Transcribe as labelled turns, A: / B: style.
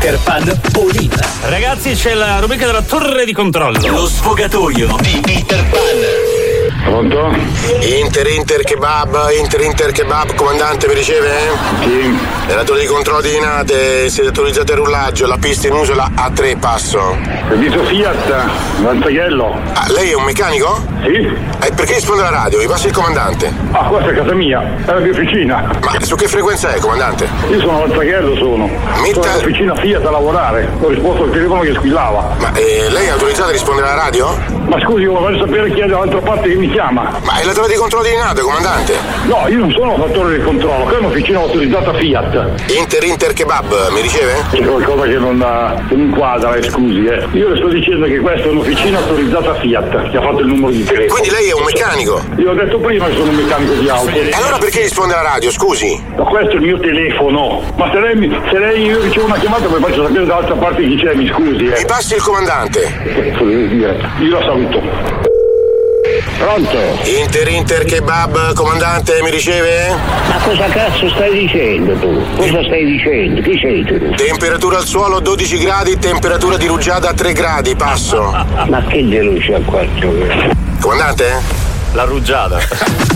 A: Peter Pan Olin.
B: Ragazzi, c'è la rubrica della torre di controllo.
A: Lo sfogatoio di Peter Pan.
C: Pronto?
D: Inter kebab, comandante mi riceve?
C: Sì.
D: Nella torre di controllo di Linate siete autorizzati al rullaggio, la pista in uso è la A3 passo.
C: Servizio Fiat, Lanzaiello.
D: Ah, lei è un meccanico?
C: Sì.
D: Perché risponde alla radio? Mi passi il comandante.
C: Ah, questa è casa mia, è la mia officina.
D: Ma su che frequenza è, comandante?
C: Io sono Lanzaiello, sono all'officina Fiat a lavorare. Ho risposto al telefono che squillava.
D: Ma lei è autorizzato a rispondere alla radio?
C: Ma scusi, io voglio sapere chi è dall'altra parte che mi chiama.
D: Ma è la torre di controllo di Linate, comandante.
C: No, io non sono fattore di controllo, che è un'officina autorizzata Fiat.
D: Inter kebab, mi riceve?
C: C'è qualcosa che non quadra, scusi, Io le sto dicendo che questa è un'officina autorizzata Fiat, che ha fatto il numero di telefono.
D: Quindi lei è un meccanico?
C: Io ho detto prima che sono un meccanico di auto.
D: E allora perché risponde alla radio, scusi?
C: Ma questo è il mio telefono. Ma se lei io ricevo una chiamata poi faccio sapere dall'altra parte chi c'è, mi scusi,
D: Mi passi il comandante.
C: Cosa deve dire? Io la saluto. Pronto?
D: Inter kebab, comandante, mi riceve?
C: Ma cosa cazzo stai dicendo tu? Cosa stai dicendo? Chi sei tu?
D: Temperatura al suolo 12 gradi, temperatura di rugiada 3 gradi, passo.
C: Ma che deluce a 4?
D: Comandante?
B: La rugiada.